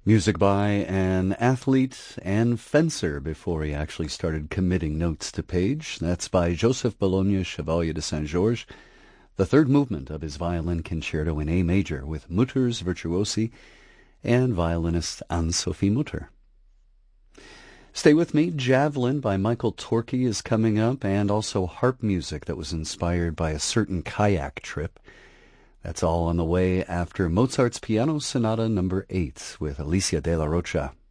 Music by an athlete and fencer before he actually started committing notes to page. That's by Joseph Bologna, Chevalier de Saint-Georges, the third movement of his violin concerto in A major with Mutter's virtuosi and violinist Anne-Sophie Mutter. Stay with me. Javelin by Michael Torke is coming up, and also harp music that was inspired by a certain kayak trip. That's all on the way after Mozart's Piano Sonata No. 8 with Alicia de la Rocha.